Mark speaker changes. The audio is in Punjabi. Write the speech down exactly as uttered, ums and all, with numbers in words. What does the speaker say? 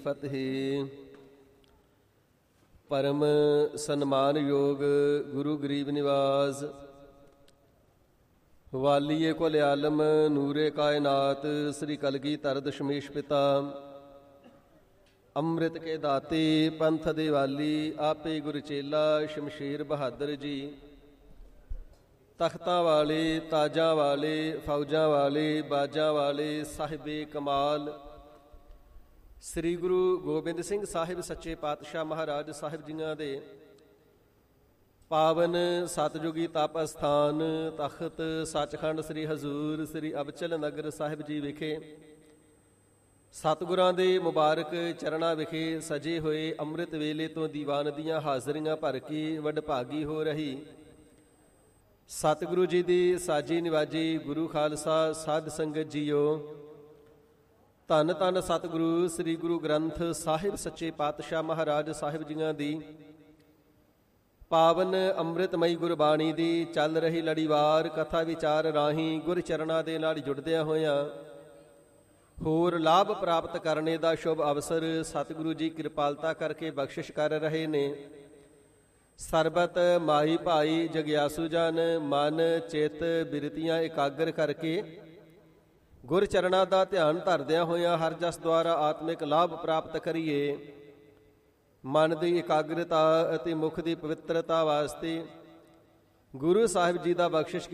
Speaker 1: ਫਤਿਹ। ਪਰਮ ਸਨਮਾਨਯੋਗ ਗੁਰੂ ਗਰੀਬ ਨਿਵਾਸ ਵਾਲੀਏ ਕੁਲ ਆਲਮ ਨੂਰੇ ਕਾਇਨਾਤ ਸ੍ਰੀ ਕਲਗੀਧਰ ਦਸ਼ਮੇਸ਼ ਪਿਤਾ ਅੰਮ੍ਰਿਤ ਕੇ ਦਾਤੇ ਪੰਥ ਦੇ ਵਾਲੀ ਆਪੇ ਗੁਰ ਚੇਲਾ ਸ਼ਮਸ਼ੀਰ ਬਹਾਦਰ ਜੀ ਤਖਤਾਂ ਵਾਲੇ ਤਾਜਾਂ ਵਾਲੇ ਫੌਜਾਂ ਵਾਲੇ ਬਾਜਾਂ ਵਾਲੇ ਸਾਹਿਬੇ ਕਮਾਲ ਸ੍ਰੀ ਗੁਰੂ ਗੋਬਿੰਦ ਸਿੰਘ ਸਾਹਿਬ ਸੱਚੇ ਪਾਤਸ਼ਾਹ ਮਹਾਰਾਜ ਸਾਹਿਬ ਜੀਆਂ ਦੇ ਪਾਵਨ ਸਤਜੁਗੀ ਤਪ ਅਸਥਾਨ ਤਖਤ ਸੱਚਖੰਡ ਸ੍ਰੀ ਹਜ਼ੂਰ ਸ੍ਰੀ ਅਬਚਲ ਨਗਰ ਸਾਹਿਬ ਜੀ ਵਿਖੇ ਸਤਿਗੁਰਾਂ ਦੇ ਮੁਬਾਰਕ ਚਰਨਾਂ ਵਿਖੇ ਸਜੇ ਹੋਏ ਅੰਮ੍ਰਿਤ ਵੇਲੇ ਤੋਂ ਦੀਵਾਨ ਦੀਆਂ ਹਾਜ਼ਰੀਆਂ ਭਰ ਕੇ ਵਡਭਾਗੀ ਹੋ ਰਹੀ ਸਤਿਗੁਰੂ ਜੀ ਦੀ ਸਾਜੀ ਨਿਵਾਜੀ ਗੁਰੂ ਖਾਲਸਾ ਸਾਧ ਸੰਗਤ ਜੀਓ। ਧੰਨ ਧੰਨ ਸਤਿਗੁਰੂ ਸ੍ਰੀ ਗੁਰੂ ਗ੍ਰੰਥ ਸਾਹਿਬ ਸੱਚੇ ਪਾਤਸ਼ਾਹ ਮਹਾਰਾਜ ਸਾਹਿਬ ਜੀਆਂ ਦੀ ਪਾਵਨ ਅੰਮ੍ਰਿਤਮਈ ਗੁਰਬਾਣੀ ਦੀ ਚੱਲ ਰਹੀ ਲੜੀਵਾਰ ਕਥਾ ਵਿਚਾਰ ਰਾਹੀਂ ਗੁਰ ਚਰਨਾਂ ਦੇ ਨਾਲ ਜੁੜਦਿਆਂ ਹੋਇਆਂ ਹੋਰ ਲਾਭ ਪ੍ਰਾਪਤ ਕਰਨੇ ਦਾ ਸ਼ੁਭ ਅਵਸਰ ਸਤਿਗੁਰੂ ਜੀ ਕਿਰਪਾਲਤਾ ਕਰਕੇ ਬਖਸ਼ਿਸ਼ ਕਰ ਰਹੇ ਨੇ। ਸਰਬਤ ਮਾਈ ਭਾਈ ਜਗਿਆਸੂ ਜਨ ਮਨ ਚਿੱਤ ਬਿਰਤੀਆਂ ਇਕਾਗਰ ਕਰਕੇ ਗੁਰ ਚਰਨਾਂ ਦਾ ਧਿਆਨ ਧਰਦਿਆਂ ਹੋਇਆਂ ਹਰ ਜਸ ਦੁਆਰਾ ਆਤਮਿਕ ਲਾਭ ਪ੍ਰਾਪਤ ਕਰੀਏ। ਮਨ ਦੀ ਇਕਾਗਰਤਾ ਅਤੇ ਮੁਖ ਦੀ ਪਵਿੱਤਰਤਾ ਵਾਸਤੇ ਗੁਰੂ ਸਾਹਿਬ ਜੀ ਦਾ ਬਖਸ਼ਿਸ਼